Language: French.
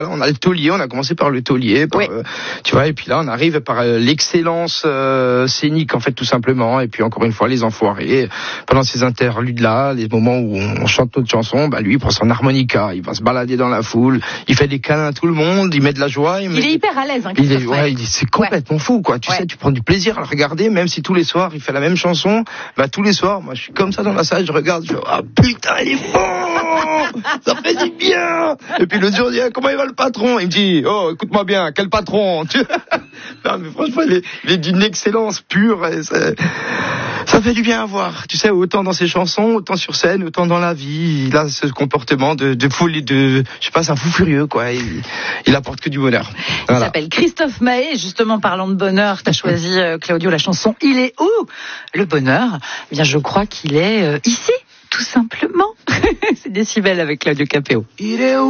On a le taulier, on a commencé par le taulier, tu vois, et puis là on arrive par l'excellence scénique en fait tout simplement, et puis encore une fois les enfoirés, pendant ces interludes-là, les moments où on chante notre chanson, lui il prend son harmonica, il va se balader dans la foule, il fait des câlins à tout le monde, il met de la joie. Il est hyper à l'aise, hein, c'est complètement fou, quoi. Tu sais, tu prends du plaisir à le regarder, même si tous les soirs il fait la même chanson, tous les soirs, moi je suis comme ça dans la salle, je regarde, je fais, ah putain, il est bon, ça fait du bien. Et puis le jour, je dis, comment il va le patron? Il me dit, oh, écoute-moi bien, quel patron? Non, mais franchement, il est d'une excellence pure. Et ça fait du bien à voir. Tu sais, autant dans ses chansons, autant sur scène, autant dans la vie. Il a ce comportement de folie, je sais pas, c'est un fou furieux, quoi. Il apporte que du bonheur. Voilà. Il s'appelle Christophe Maé. Justement, parlant de bonheur, t'as choisi, Claudio, la chanson Il est où le bonheur? Eh bien, je crois qu'il est ici, tout simplement. C'est Décibel avec Claudio Capéo. Il est où?